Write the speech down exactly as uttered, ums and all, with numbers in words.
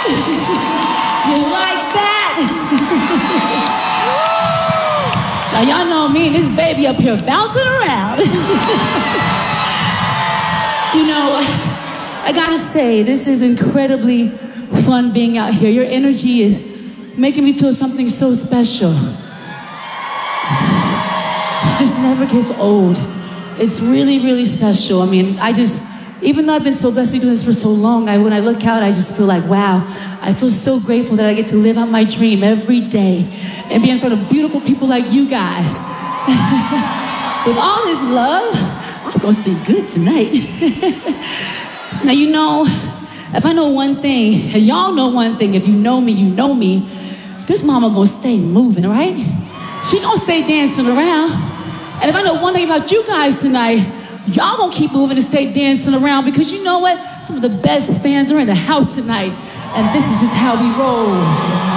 You like that? Now y'all know me and this baby up here bouncing around. You know, I gotta say, this is incredibly fun being out here. Your energy is making me feel something so special. This never gets old. It's really, really special. I mean, I just, even though I've been so blessed to be doing this for so long, I, when I look out, I just feel like, wow, I feel so grateful that I get to live out my dream every day and be in front of beautiful people like you guys. With all this love, I'm gonna see good tonight. Now, you know, if I know one thing, and y'all know one thing, if you know me, you know me, this mama gonna stay moving, right? She gonna stay dancing around. And if I know one thing about you guys tonight, y'all gonna keep moving and stay dancing around, because you know what? Some of the best fans are in the house tonight, and this is just how we roll.